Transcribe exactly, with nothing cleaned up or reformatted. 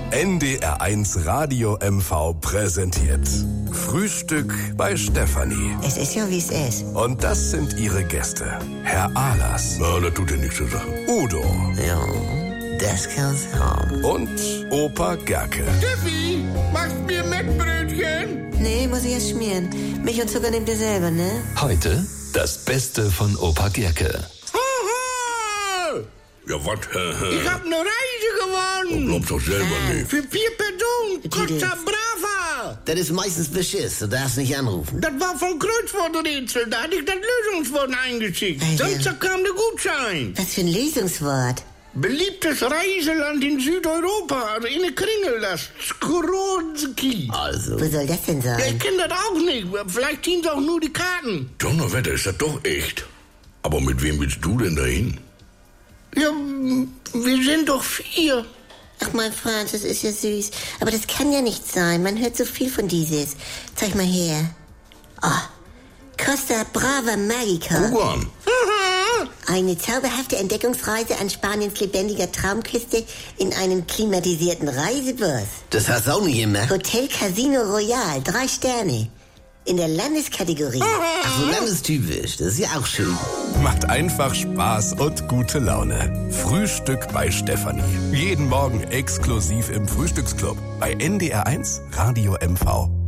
N D R eins Radio M V präsentiert Frühstück bei Stefanie. Es ist ja, wie es ist. Und das sind ihre Gäste. Herr Ahlers. Na, das tut ja nichts zur Sache. Udo. Ja, das kann's haben. Und Opa Gerke. Steffi, machst mir Mettbrötchen? Nee, muss ich erst schmieren. Milch und Zucker nehmt ihr selber, ne? Heute das Beste von Opa Gerke. Ja, was? Ich hab ne Reise gewonnen. Glaubst doch selber nicht. Für vier Personen. Tschüss. Costa Brava. Das ist meistens Beschiss, du darfst nicht anrufen. Das war vom Kreuzworträtsel. Da hatte ich das Lösungswort eingeschickt. Alter. Sonst kam der Gutschein. Was für ein Lösungswort. Beliebtes Reiseland in Südeuropa. Also in der Kringel, das Skronski. Also, Wo soll das denn Ja, ich sein? kenne das auch nicht. Vielleicht ziehen sie auch nur die Karten. Donnerwetter, ist das doch echt. Aber mit wem willst du denn dahin? Ja, wir sind doch vier. Ach, mein Franz, das ist ja süß. Aber das kann ja nicht sein. Man hört so viel von dieses. Zeig mal her. Oh, Costa Brava Magica. Guck an. Eine zauberhafte Entdeckungsreise an Spaniens lebendiger Traumküste in einem klimatisierten Reisebus. das hast du auch nicht immer. Hotel Casino Royal, drei Sterne. In der Landeskategorie. Ach so, landestypisch, das ist ja auch schön. Macht einfach Spaß und gute Laune. Frühstück bei Stefanie. Jeden Morgen exklusiv im Frühstücksclub bei N D R eins Radio M V.